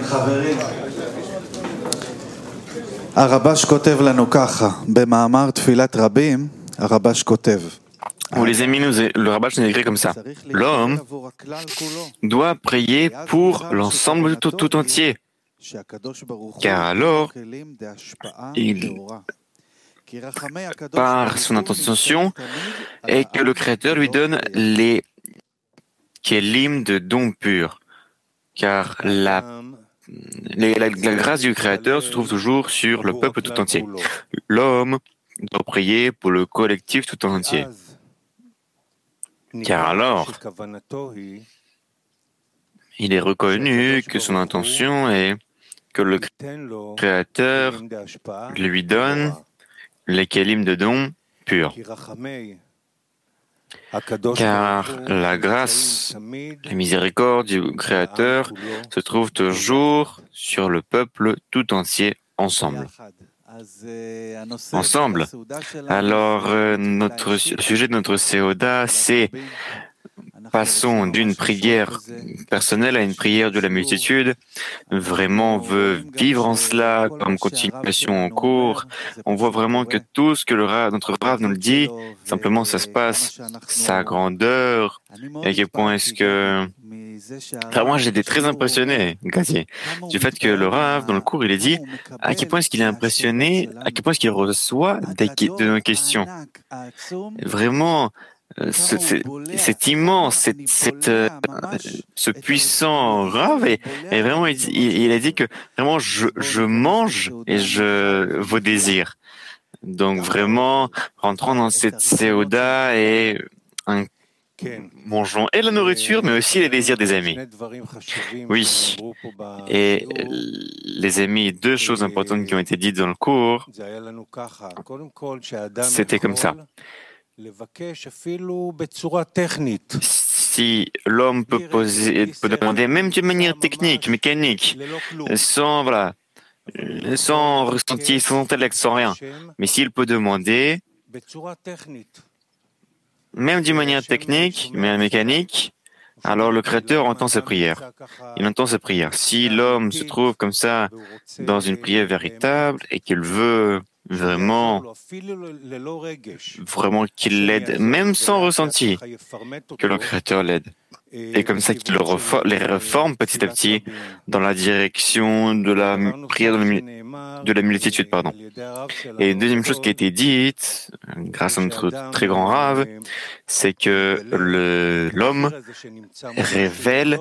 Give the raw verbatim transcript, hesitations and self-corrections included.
חברים, הרבש כותב לנו ככה, במאמר תפילת רבים, הרבש כותב. Où les amis, nous, le rabbin nous écrit comme ça. L'homme doit prier pour l'ensemble tout, tout entier, car alors, il, par son intention, et que le Créateur lui donne les kélim de dons purs, car la, les, la, la grâce du Créateur se trouve toujours sur le peuple tout entier. L'homme doit prier pour le collectif tout entier. Car alors, il est reconnu que son intention est que le Créateur lui donne les kélim de dons purs. Car la grâce, la miséricorde du Créateur se trouve toujours sur le peuple tout entier ensemble. Ensemble. Alors, euh, notre, le sujet de notre Séoda, c'est passons d'une prière personnelle à une prière de la multitude. Vraiment, on veut vivre en cela comme continuation en cours. On voit vraiment que tout ce que le Rav, notre Rav nous le dit, simplement ça se passe, sa grandeur, et à quel point est-ce que... Enfin, moi, j'étais très impressionné, Gazi, du fait que le Rav, dans le cours, il a dit à quel point est-ce qu'il est impressionné, à quel point est-ce qu'il reçoit des, de nos questions. Vraiment, c'est, c'est, c'est immense, c'est, c'est, euh, ce puissant Rav, et, et vraiment, il, il, il a dit que vraiment, je, je mange et je vos désirs. Donc vraiment, rentrons dans cette Séoda et un mangeons et la nourriture, mais aussi les désirs des amis. Oui. Et les amis, deux choses importantes qui ont été dites dans le cours, c'était comme ça. Si l'homme peut poser, peut demander, même d'une manière technique, mécanique, sans, voilà, sans ressenti, sans intellect, sans rien, mais s'il peut demander, même d'une manière technique, mais mécanique, alors le Créateur entend sa prière. Il entend sa prière. Si l'homme se trouve comme ça dans une prière véritable et qu'il veut vraiment, vraiment qu'il l'aide, même sans ressenti, que le Créateur l'aide. Et comme ça qu'il les réforme petit à petit dans la direction de la prière de la, de la multitude. Pardon. Et une deuxième chose qui a été dite, grâce à notre très grand Rav, c'est que le, l'homme révèle